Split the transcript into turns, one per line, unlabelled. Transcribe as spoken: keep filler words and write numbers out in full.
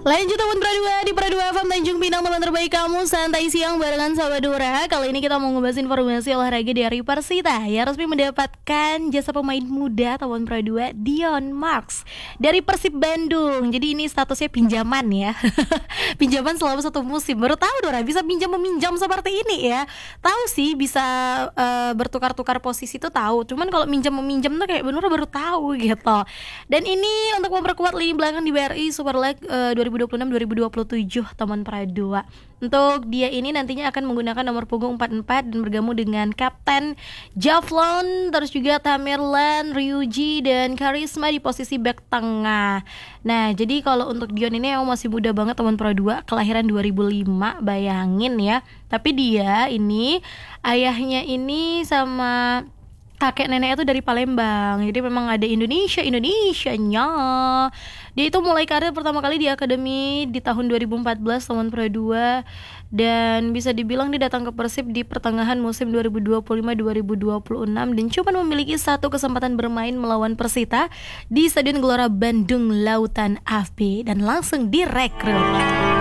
Lanjut teman Pradua di Pradua F M Tanjung Pinang, teman terbaik kamu santai siang barengan sahabat Dora. Kali ini kita mau ngebahas informasi olahraga dari Persita yang resmi mendapatkan jasa pemain muda teman Pradua Dion Marks dari Persib Bandung. Jadi ini statusnya pinjaman ya. Pinjaman selama satu musim. Baru tahu Dora bisa pinjam meminjam seperti ini ya. Tahu sih bisa uh, bertukar-tukar posisi itu tahu. Cuman kalau minjam meminjam tuh kayak bener baru tahu gitu. Dan ini untuk memperkuat lini belakang di B R I Super League uh, dua ribu dua puluh enam dua ribu dua puluh tujuh teman Pradua. Untuk dia ini nantinya akan menggunakan nomor punggung empat puluh empat dan bergabung dengan Kapten Javlon, terus juga Tamerlan, Ryuji dan Karisma di posisi back tengah. Nah, jadi kalau untuk Dion ini emang masih muda banget teman Pradua, kelahiran dua ribu lima, bayangin ya. Tapi dia ini ayahnya ini sama kakek neneknya itu dari Palembang. Jadi memang ada Indonesia Indonesianya. Dia itu mulai karir pertama kali di akademi di tahun dua ribu empat belas teman Pradua, dan bisa dibilang dia datang ke Persib di pertengahan musim dua ribu dua puluh lima dua ribu dua puluh enam dan cuma memiliki satu kesempatan bermain melawan Persita di Stadion Gelora Bandung Lautan A F B dan langsung direkrut.